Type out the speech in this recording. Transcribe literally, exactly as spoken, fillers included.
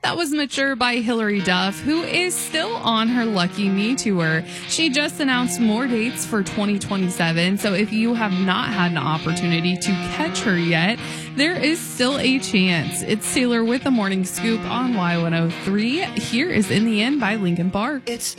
That was Mature by Hilary Duff, who is still on her Lucky Me tour. She just announced more dates for twenty twenty-seven, so if you have not had an opportunity to catch her yet, there is still a chance. It's Taylor with the Morning Scoop on Y one oh three. Here is In the End by Linkin Park. It's